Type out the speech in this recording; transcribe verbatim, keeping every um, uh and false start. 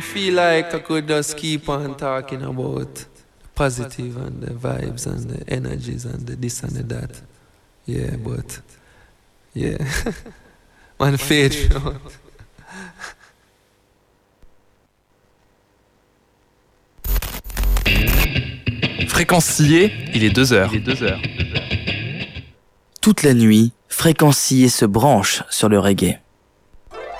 I feel like I could just keep on talking about positive and the vibes and the energies and the this and the that. Yeah, but yeah, man, fade out. Fréquence sciée, il est deux heures. Il est deux heures. Toute la nuit, Fréquence sciée se branche sur le reggae.